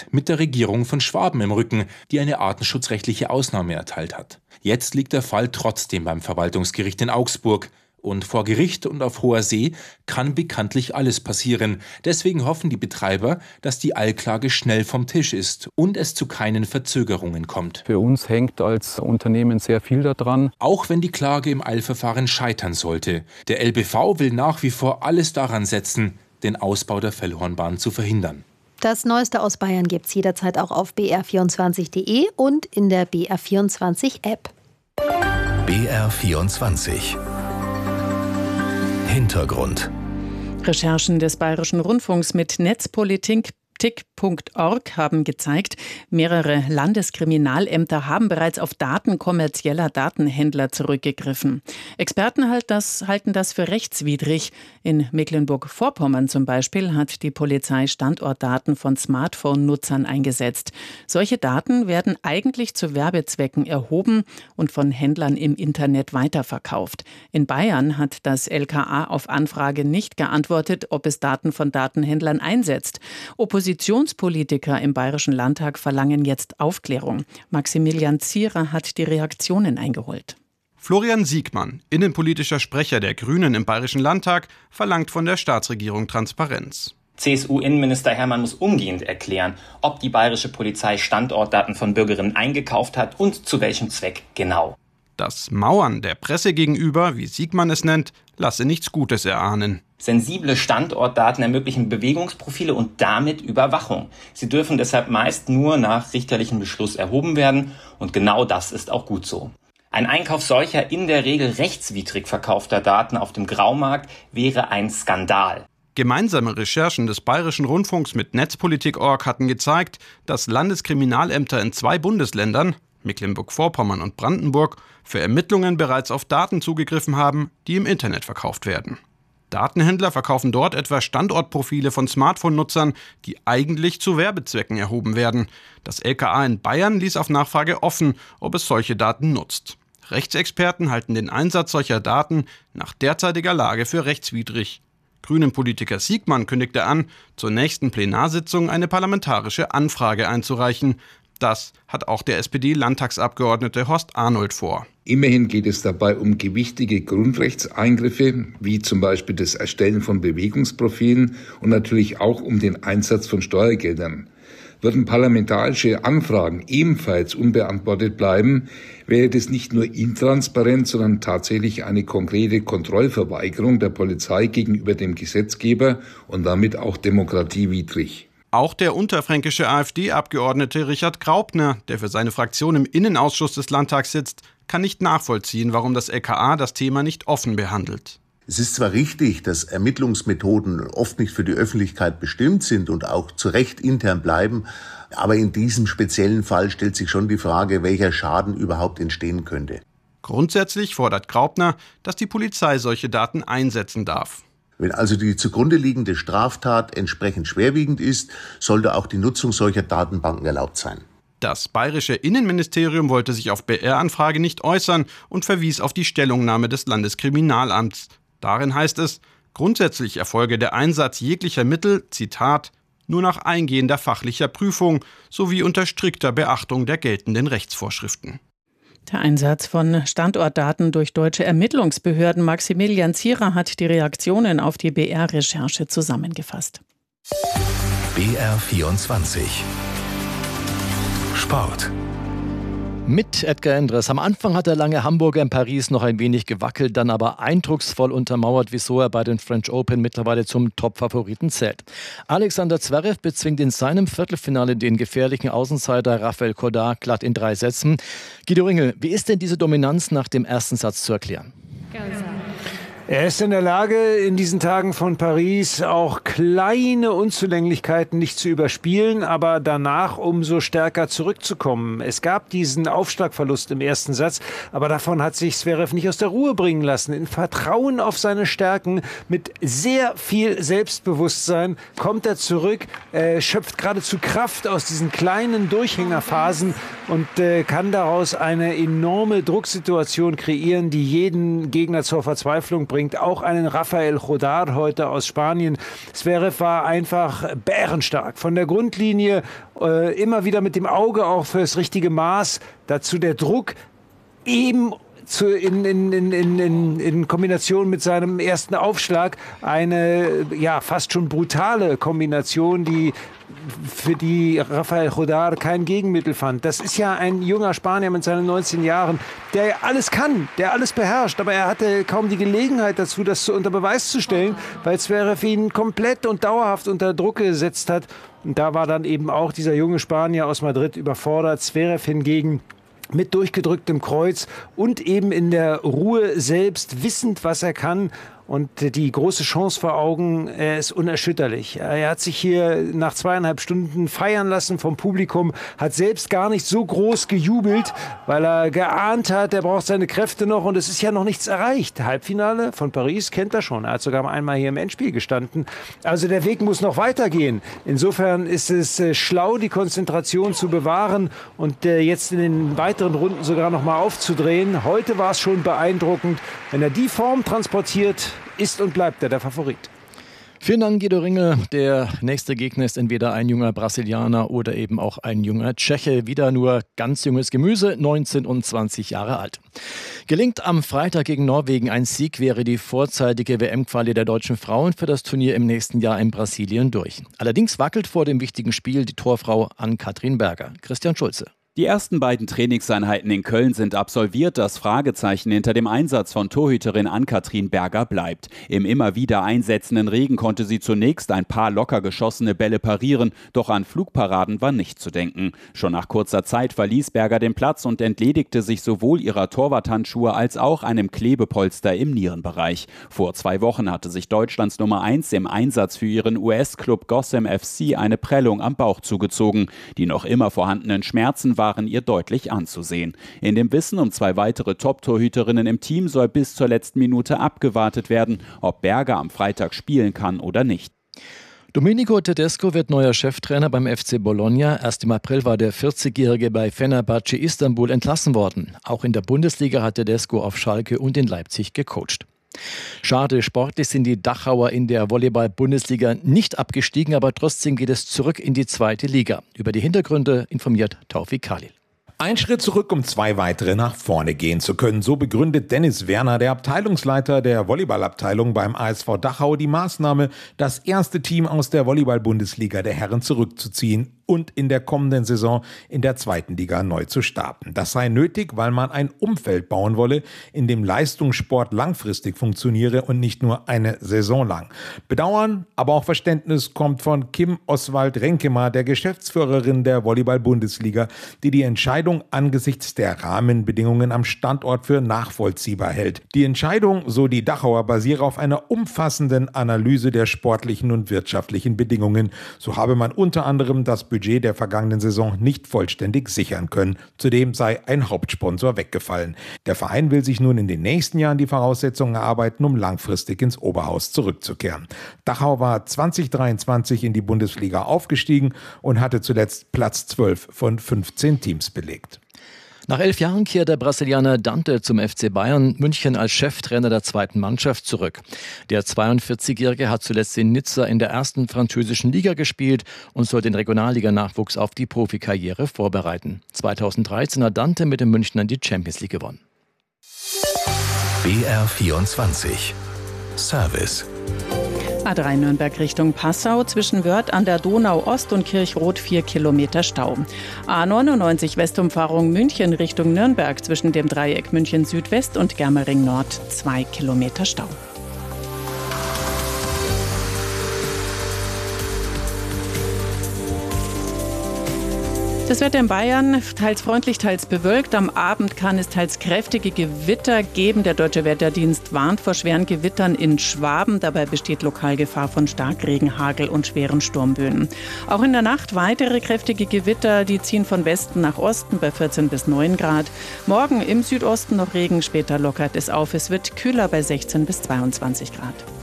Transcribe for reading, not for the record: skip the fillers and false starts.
mit der Regierung von Schwaben im Rücken, die eine artenschutzrechtliche Ausnahme erteilt hat. Jetzt liegt der Fall trotzdem beim Verwaltungsgericht in Augsburg. Und vor Gericht und auf hoher See kann bekanntlich alles passieren. Deswegen hoffen die Betreiber, dass die Eilklage schnell vom Tisch ist und es zu keinen Verzögerungen kommt. Für uns hängt als Unternehmen sehr viel daran. Auch wenn die Klage im Eilverfahren scheitern sollte. Der LBV will nach wie vor alles daran setzen, den Ausbau der Fellhornbahn zu verhindern. Das Neueste aus Bayern gibt's jederzeit auch auf br24.de und in der BR24-App. BR24 Hintergrund. Recherchen des Bayerischen Rundfunks mit Netzpolitik.org haben gezeigt, mehrere Landeskriminalämter haben bereits auf Daten kommerzieller Datenhändler zurückgegriffen. Experten halten das für rechtswidrig. In Mecklenburg-Vorpommern zum Beispiel hat die Polizei Standortdaten von Smartphone-Nutzern eingesetzt. Solche Daten werden eigentlich zu Werbezwecken erhoben und von Händlern im Internet weiterverkauft. In Bayern hat das LKA auf Anfrage nicht geantwortet, ob es Daten von Datenhändlern einsetzt. Oppositionspolitiker im Bayerischen Landtag verlangen jetzt Aufklärung. Maximilian Zierer hat die Reaktionen eingeholt. Florian Siegmann, innenpolitischer Sprecher der Grünen im Bayerischen Landtag, verlangt von der Staatsregierung Transparenz. CSU-Innenminister Hermann muss umgehend erklären, ob die bayerische Polizei Standortdaten von Bürgerinnen eingekauft hat und zu welchem Zweck genau. Das Mauern der Presse gegenüber, wie Siegmann es nennt, lasse nichts Gutes erahnen. Sensible Standortdaten ermöglichen Bewegungsprofile und damit Überwachung. Sie dürfen deshalb meist nur nach richterlichem Beschluss erhoben werden und genau das ist auch gut so. Ein Einkauf solcher in der Regel rechtswidrig verkaufter Daten auf dem Graumarkt wäre ein Skandal. Gemeinsame Recherchen des Bayerischen Rundfunks mit Netzpolitik.org hatten gezeigt, dass Landeskriminalämter in 2 Bundesländern, Mecklenburg-Vorpommern und Brandenburg, für Ermittlungen bereits auf Daten zugegriffen haben, die im Internet verkauft werden. Datenhändler verkaufen dort etwa Standortprofile von Smartphone-Nutzern, die eigentlich zu Werbezwecken erhoben werden. Das LKA in Bayern ließ auf Nachfrage offen, ob es solche Daten nutzt. Rechtsexperten halten den Einsatz solcher Daten nach derzeitiger Lage für rechtswidrig. Grünen-Politiker Siegmann kündigte an, zur nächsten Plenarsitzung eine parlamentarische Anfrage einzureichen. Das hat auch der SPD-Landtagsabgeordnete Horst Arnold vor. Immerhin geht es dabei um gewichtige Grundrechtseingriffe, wie zum Beispiel das Erstellen von Bewegungsprofilen und natürlich auch um den Einsatz von Steuergeldern. Würden parlamentarische Anfragen ebenfalls unbeantwortet bleiben, wäre das nicht nur intransparent, sondern tatsächlich eine konkrete Kontrollverweigerung der Polizei gegenüber dem Gesetzgeber und damit auch demokratiewidrig. Auch der unterfränkische AfD-Abgeordnete Richard Graupner, der für seine Fraktion im Innenausschuss des Landtags sitzt, kann nicht nachvollziehen, warum das LKA das Thema nicht offen behandelt. Es ist zwar richtig, dass Ermittlungsmethoden oft nicht für die Öffentlichkeit bestimmt sind und auch zu Recht intern bleiben, aber in diesem speziellen Fall stellt sich schon die Frage, welcher Schaden überhaupt entstehen könnte. Grundsätzlich fordert Graupner, dass die Polizei solche Daten einsetzen darf. Wenn also die zugrunde liegende Straftat entsprechend schwerwiegend ist, sollte auch die Nutzung solcher Datenbanken erlaubt sein. Das bayerische Innenministerium wollte sich auf BR-Anfrage nicht äußern und verwies auf die Stellungnahme des Landeskriminalamts. Darin heißt es, grundsätzlich erfolge der Einsatz jeglicher Mittel, Zitat, nur nach eingehender fachlicher Prüfung sowie unter strikter Beachtung der geltenden Rechtsvorschriften. Der Einsatz von Standortdaten durch deutsche Ermittlungsbehörden. Maximilian Zierer hat die Reaktionen auf die BR-Recherche zusammengefasst. BR24 Sport. Mit Edgar Endres. Am Anfang hat der lange Hamburger in Paris noch ein wenig gewackelt, dann aber eindrucksvoll untermauert, wieso er bei den French Open mittlerweile zum Top-Favoriten zählt. Alexander Zverev bezwingt in seinem Viertelfinale den gefährlichen Außenseiter Rafael Cordat glatt in 3 Sätzen. Guido Ringel, wie ist denn diese Dominanz nach dem ersten Satz zu erklären? Er ist in der Lage, in diesen Tagen von Paris auch kleine Unzulänglichkeiten nicht zu überspielen, aber danach umso stärker zurückzukommen. Es gab diesen Aufschlagverlust im ersten Satz, aber davon hat sich Zverev nicht aus der Ruhe bringen lassen. In Vertrauen auf seine Stärken, mit sehr viel Selbstbewusstsein kommt er zurück, schöpft geradezu Kraft aus diesen kleinen Durchhängerphasen und kann daraus eine enorme Drucksituation kreieren, die jeden Gegner zur Verzweiflung bringt. bringt auch einen Rafael Jodar heute aus Spanien. Zverev war einfach bärenstark. Von der Grundlinie immer wieder mit dem Auge auch fürs richtige Maß. Dazu der Druck eben in Kombination mit seinem ersten Aufschlag eine fast schon brutale Kombination, für die Rafael Jodar kein Gegenmittel fand. Das ist ja ein junger Spanier mit seinen 19 Jahren, der alles kann, der alles beherrscht, aber er hatte kaum die Gelegenheit dazu, das unter Beweis zu stellen, weil Zverev ihn komplett und dauerhaft unter Druck gesetzt hat. Und da war dann eben auch dieser junge Spanier aus Madrid überfordert. Zverev hingegen mit durchgedrücktem Kreuz und eben in der Ruhe selbst, wissend, was er kann. Und die große Chance vor Augen, er ist unerschütterlich. Er hat sich hier nach 2,5 Stunden feiern lassen vom Publikum, hat selbst gar nicht so groß gejubelt, weil er geahnt hat, er braucht seine Kräfte noch und es ist ja noch nichts erreicht. Halbfinale von Paris kennt er schon. Er hat sogar einmal hier im Endspiel gestanden. Also der Weg muss noch weitergehen. Insofern ist es schlau, die Konzentration zu bewahren und jetzt in den weiteren Runden sogar noch mal aufzudrehen. Heute war es schon beeindruckend. Wenn er die Form transportiert, ist und bleibt er der Favorit. Vielen Dank, Guido Ringel. Der nächste Gegner ist entweder ein junger Brasilianer oder eben auch ein junger Tscheche. Wieder nur ganz junges Gemüse, 19 und 20 Jahre alt. Gelingt am Freitag gegen Norwegen ein Sieg, wäre die vorzeitige WM-Quali der deutschen Frauen für das Turnier im nächsten Jahr in Brasilien durch. Allerdings wackelt vor dem wichtigen Spiel die Torfrau Ann-Kathrin Berger. Christian Schulze. Die ersten beiden Trainingseinheiten in Köln sind absolviert. Das Fragezeichen hinter dem Einsatz von Torhüterin Ann-Kathrin Berger bleibt. Im immer wieder einsetzenden Regen konnte sie zunächst ein paar locker geschossene Bälle parieren, doch an Flugparaden war nicht zu denken. Schon nach kurzer Zeit verließ Berger den Platz und entledigte sich sowohl ihrer Torwarthandschuhe als auch einem Klebepolster im Nierenbereich. Vor 2 Wochen hatte sich Deutschlands Nummer 1 im Einsatz für ihren US-Club Gotham FC eine Prellung am Bauch zugezogen. Die noch immer vorhandenen Schmerzen waren ihr deutlich anzusehen. In dem Wissen um 2 weitere Top-Torhüterinnen im Team soll bis zur letzten Minute abgewartet werden, ob Berger am Freitag spielen kann oder nicht. Domenico Tedesco wird neuer Cheftrainer beim FC Bologna. Erst im April war der 40-Jährige bei Fenerbahce Istanbul entlassen worden. Auch in der Bundesliga hat Tedesco auf Schalke und in Leipzig gecoacht. Schade, sportlich sind die Dachauer in der Volleyball-Bundesliga nicht abgestiegen, aber trotzdem geht es zurück in die 2. Liga. Über die Hintergründe informiert Taufik Khalil. Ein Schritt zurück, um 2 weitere nach vorne gehen zu können. So begründet Dennis Werner, der Abteilungsleiter der Volleyballabteilung beim ASV Dachau, die Maßnahme, das erste Team aus der Volleyball-Bundesliga der Herren zurückzuziehen und in der kommenden Saison in der 2. Liga neu zu starten. Das sei nötig, weil man ein Umfeld bauen wolle, in dem Leistungssport langfristig funktioniere und nicht nur eine Saison lang. Bedauern, aber auch Verständnis kommt von Kim Oswald-Renkema, der Geschäftsführerin der Volleyball-Bundesliga, die Entscheidung angesichts der Rahmenbedingungen am Standort für nachvollziehbar hält. Die Entscheidung, so die Dachauer, basiere auf einer umfassenden Analyse der sportlichen und wirtschaftlichen Bedingungen. So habe man unter anderem das Budget der vergangenen Saison nicht vollständig sichern können. Zudem sei ein Hauptsponsor weggefallen. Der Verein will sich nun in den nächsten Jahren die Voraussetzungen erarbeiten, um langfristig ins Oberhaus zurückzukehren. Dachau war 2023 in die Bundesliga aufgestiegen und hatte zuletzt Platz 12 von 15 Teams belegt. Nach 11 Jahren kehrt der Brasilianer Dante zum FC Bayern München als Cheftrainer der 2. Mannschaft zurück. Der 42-Jährige hat zuletzt in Nizza in der 1. französischen Liga gespielt und soll den Regionalliga-Nachwuchs auf die Profikarriere vorbereiten. 2013 hat Dante mit den Münchnern die Champions League gewonnen. BR24 Service. A3 Nürnberg Richtung Passau, zwischen Wörth an der Donau Ost und Kirchroth 4 Kilometer Stau. A99 Westumfahrung München Richtung Nürnberg, zwischen dem Dreieck München Südwest und Germering Nord 2 Kilometer Stau. Das Wetter in Bayern, teils freundlich, teils bewölkt. Am Abend kann es teils kräftige Gewitter geben. Der Deutsche Wetterdienst warnt vor schweren Gewittern in Schwaben. Dabei besteht lokal Gefahr von Starkregen, Hagel und schweren Sturmböen. Auch in der Nacht weitere kräftige Gewitter, die ziehen von Westen nach Osten bei 14 bis 9 Grad. Morgen im Südosten noch Regen, später lockert es auf. Es wird kühler bei 16 bis 22 Grad.